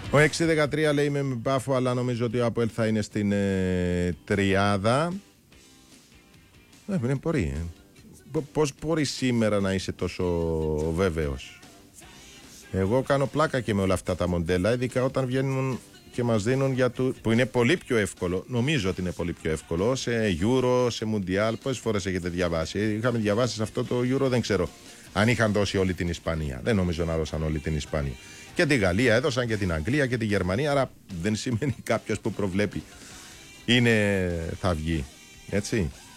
Ο 6-13 λέει είμαι με Πάφο, αλλά νομίζω ότι ο ΑΠΟΕΛ θα είναι στην τριάδα. Μπορεί. Πώς μπορεί σήμερα να είσαι τόσο βέβαιος? Εγώ κάνω πλάκα και με όλα αυτά τα μοντέλα, ειδικά όταν βγαίνουν και μας δίνουν που είναι πολύ πιο εύκολο, νομίζω ότι είναι πολύ πιο εύκολο, σε Euro, σε Mundial. Πόσες φορές έχετε διαβάσει? Είχαμε διαβάσει σε αυτό το Euro, δεν ξέρω αν είχαν δώσει όλη την Ισπανία. Δεν νομίζω να δώσαν όλη την Ισπανία. Και τη Γαλλία έδωσαν και την Αγγλία και τη Γερμανία, άρα δεν σημαίνει κάποιος που προβλέπει θα βγει. Έτσι.